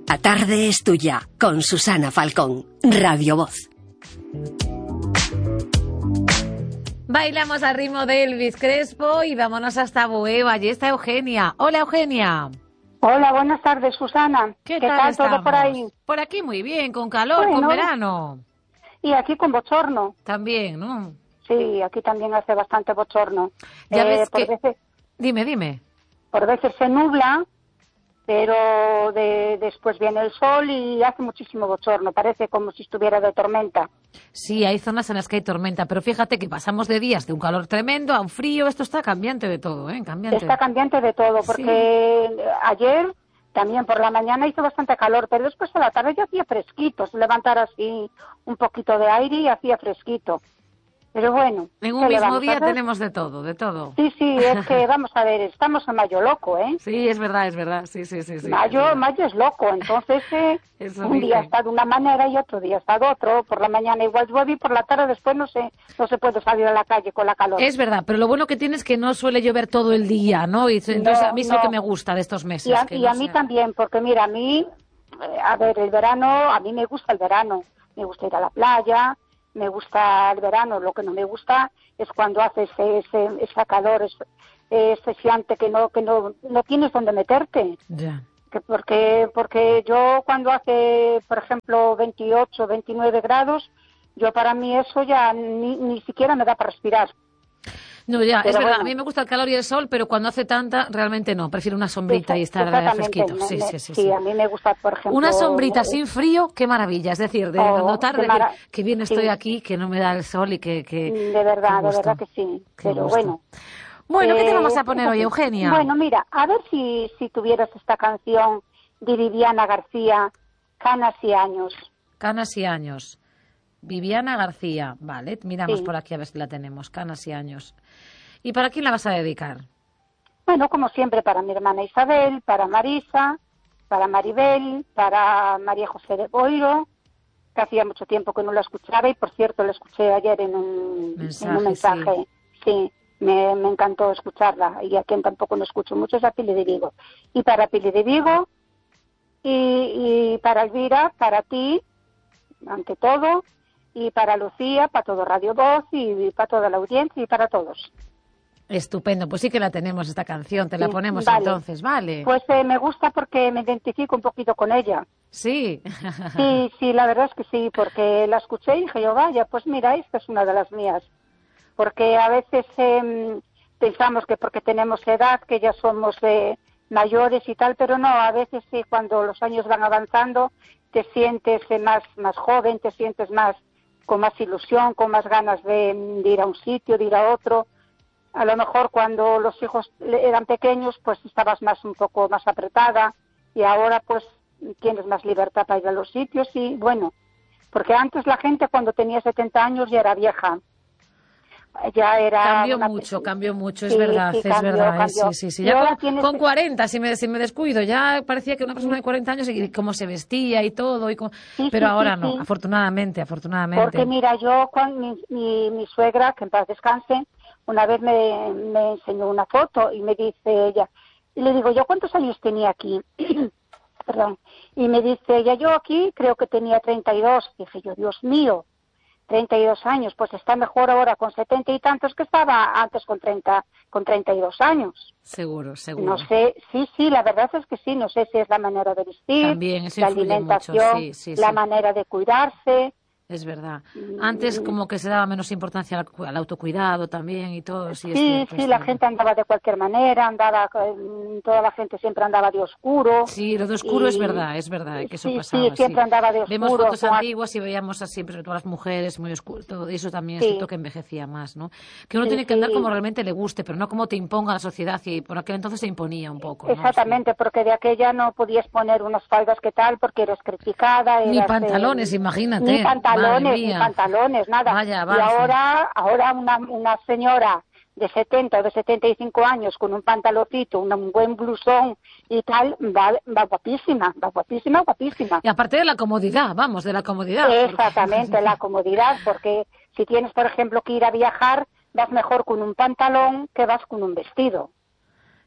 La tarde es tuya, con Susana Falcón, Radio Voz. Bailamos al ritmo de Elvis Crespo y vámonos hasta Bueva. Allí está Eugenia. Hola, Eugenia. Hola, buenas tardes, Susana. ¿Qué tal estamos? Todo por ahí? Por aquí muy bien, con calor, con verano. Y aquí con bochorno. También, ¿no? Sí, aquí también hace bastante bochorno. Ya ves que... veces, Dime. Por veces se nubla, pero después viene el sol y hace muchísimo bochorno. Parece como si estuviera de tormenta. Sí, hay zonas en las que hay tormenta, pero fíjate que pasamos de días de un calor tremendo a un frío. Esto está cambiante de todo, ¿eh? Está cambiante de todo, porque sí. Ayer también por la mañana hizo bastante calor, pero después a la tarde ya hacía fresquito. Se levantara así un poquito de aire y hacía fresquito. Pero bueno. En un mismo día tenemos de todo, de todo. Sí, es que vamos a ver, estamos en mayo loco, ¿eh? Sí, es verdad. Sí. Mayo es loco, entonces un día está de una manera y otro día está de otro. Por la mañana igual llueve y por la tarde después no se puede salir a la calle con la calor. Es verdad, pero lo bueno que tiene es que no suele llover todo el día, ¿no? Y entonces a mí es lo que me gusta de estos meses. Y a mí también, porque mira, a mí, el verano, a mí me gusta el verano. Me gusta ir a la playa. Me gusta el verano, lo que no me gusta es cuando hace esa calor esciante que no tienes donde meterte. Ya. Porque yo cuando hace, por ejemplo, 28, 29 grados, yo para mí eso ya ni siquiera me da para respirar. No, ya, pero es verdad, a mí me gusta el calor y el sol, pero cuando hace tanta, realmente no, prefiero una sombrita y estar fresquito. Sí, a mí me gusta, por ejemplo... Una sombrita sin frío, qué maravilla, es decir, de notar que bien estoy aquí, que no me da el sol y que de verdad que sí, pero bueno. Bueno, ¿qué te vamos a poner hoy, Eugenia? Bueno, mira, a ver si tuvieras esta canción de Viviana García, Canas y Años. Canas y Años. Viviana García, vale, miramos por aquí a ver si la tenemos, Canas y Años. ¿Y para quién la vas a dedicar? Bueno, como siempre, para mi hermana Isabel, para Marisa, para Maribel, para María José de Boiro, que hacía mucho tiempo que no la escuchaba y, por cierto, la escuché ayer en un mensaje. Sí, me encantó escucharla y a quien tampoco no escucho mucho es a Pili de Vigo. Y para Pili de Vigo y para Elvira, para ti, ante todo, y para Lucía, para todo Radio Voz y para toda la audiencia y para todos. Estupendo, pues sí que la tenemos esta canción, te la ponemos entonces, ¿vale? Pues me gusta porque me identifico un poquito con ella. Sí. Sí, la verdad es que sí, porque la escuché y dije yo, vaya, pues mira, esta es una de las mías. Porque a veces pensamos que porque tenemos edad, que ya somos mayores y tal, pero no, a veces sí, cuando los años van avanzando, te sientes más joven, te sientes con más ilusión, con más ganas de ir a un sitio, de ir a otro. A lo mejor cuando los hijos eran pequeños, pues estabas un poco más apretada y ahora pues tienes más libertad para ir a los sitios y bueno, porque antes la gente cuando tenía 70 años ya era vieja. Ya era cambió mucho, es verdad, cambió. Sí. Ya con 40, si me descuido, ya parecía que una persona de 40 años y cómo se vestía y todo, pero ahora no, afortunadamente. Porque mira, yo con mi suegra, que en paz descanse, una vez me enseñó una foto y me dice ella, y le digo, ¿yo cuántos años tenía aquí? Perdón. Y me dice ella, yo aquí creo que tenía 32. Dije yo, Dios mío, 32 años, pues está mejor ahora con 70 y tantos que estaba antes con 32 años. Seguro. No sé, sí, la verdad es que sí, no sé si es la manera de vestir, también, eso la alimentación, mucho, la manera de cuidarse. Es verdad. Antes como que se daba menos importancia al autocuidado también y todo. Sí, la gente andaba de cualquier manera, toda la gente siempre andaba de oscuro. Sí, lo de oscuro es verdad, que eso pasaba. Sí, siempre andaba de oscuro. Vemos fotos antiguas y veíamos así, sobre todo las mujeres, muy oscuro, todo eso también es cierto que envejecía más, ¿no? Que uno tiene que andar como realmente le guste, pero no como te imponga la sociedad, y por aquel entonces se imponía un poco, ¿no? Exactamente, porque de aquella no podías poner unas faldas que tal, porque eres criticada. Ni pantalones, imagínate. Ni pantalones, nada. Vaya, y ahora una señora de 70 o de 75 años con un pantaloncito, un buen blusón y tal, va guapísima. Y aparte de la comodidad, Exactamente, la comodidad, porque si tienes, por ejemplo, que ir a viajar, vas mejor con un pantalón que vas con un vestido.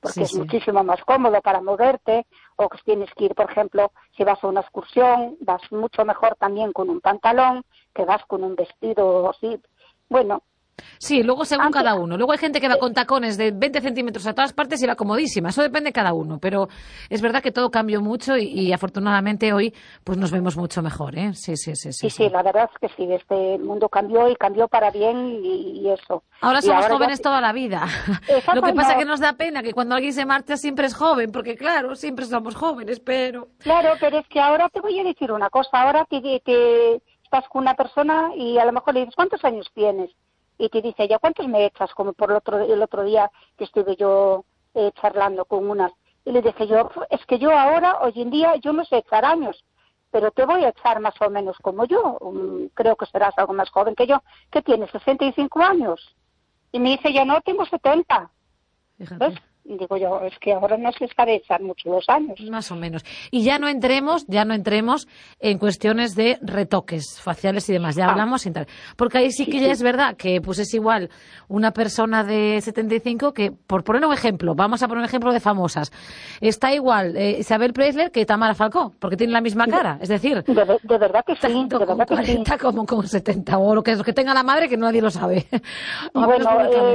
porque es muchísimo más cómodo para moverte, o que tienes que ir, por ejemplo, si vas a una excursión, vas mucho mejor también con un pantalón que vas con un vestido así. Bueno. Sí, luego según cada uno. Luego hay gente que va con tacones de 20 centímetros a todas partes y va comodísima. Eso depende de cada uno. Pero es verdad que todo cambió mucho y afortunadamente hoy pues nos vemos mucho mejor, ¿eh? Sí. Sí, la verdad es que sí. Este mundo cambió y cambió para bien y eso. Ahora somos jóvenes toda la vida. Lo que pasa es que nos da pena que cuando alguien se marcha siempre es joven, porque claro, siempre somos jóvenes, pero... Claro, pero es que ahora te voy a decir una cosa. Ahora que estás con una persona y a lo mejor le dices, ¿cuántos años tienes? Y te dice, ¿ya cuántos me echas? Como por el otro día que estuve yo charlando con unas. Y le dije yo, es que yo ahora, hoy en día, yo no sé echar años, pero te voy a echar más o menos como yo. Creo que serás algo más joven que yo. ¿Qué tienes, 65 años? Y me dice, ya no, tengo 70. Fíjate. ¿Ves? Y digo yo, es que ahora no se sabe echar mucho los años. Más o menos. Y ya no entremos en cuestiones de retoques faciales y demás. Ya hablamos sin tal. Porque ahí sí que ya es verdad que pues es igual una persona de 75 que, por poner un ejemplo, vamos a poner un ejemplo de famosas, está igual Isabel Preisler que Tamara Falcó, porque tienen la misma cara. Es decir, de verdad que sí. Tanto de con verdad 40 que sí. como con 70, o lo que tenga la madre que nadie lo sabe. Bueno,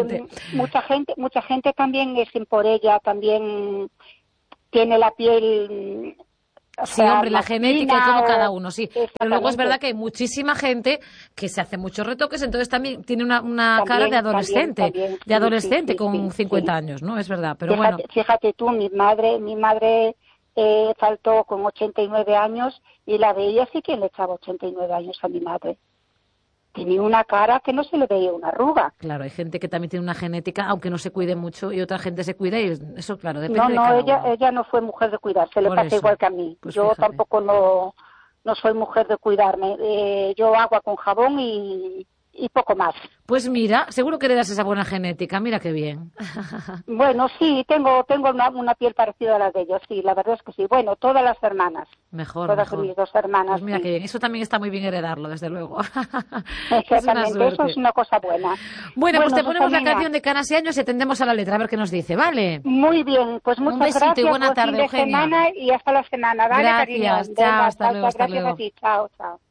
mucha gente también es por ella, también tiene la piel... Sí, hombre, la genética y como cada uno, sí. Pero luego es verdad que hay muchísima gente que se hace muchos retoques, entonces también tiene una cara de adolescente, con 50 años, ¿no? Es verdad, pero bueno. Fíjate tú, mi madre faltó con 89 años y la veía sí que le echaba 89 años a mi madre. Tenía una cara que no se le veía una arruga. Claro, hay gente que también tiene una genética, aunque no se cuide mucho, y otra gente se cuida y eso, claro, depende de cada uno. Ella no fue mujer de cuidarse, le pasa igual que a mí. Pues yo fíjate. tampoco no soy mujer de cuidarme. Yo agua con jabón y poco más. Pues mira, seguro que heredas esa buena genética, mira qué bien. Bueno, sí, tengo una piel parecida a la de ellos, sí, la verdad es que sí. Bueno, todas las hermanas. Mejor. Todas mis 2 hermanas. Pues mira sí. qué bien, eso también está muy bien heredarlo, desde luego. Exactamente, eso es una cosa buena. Bueno, pues te ponemos Susana, la canción de Canas y Años y atendemos a la letra, a ver qué nos dice, ¿vale? Muy bien, pues muchas gracias. Un besito y buena tarde, Eugenia. Semana y hasta la semana, ¿vale, gracias, cariño? chao, hasta luego. Gracias a ti, chao.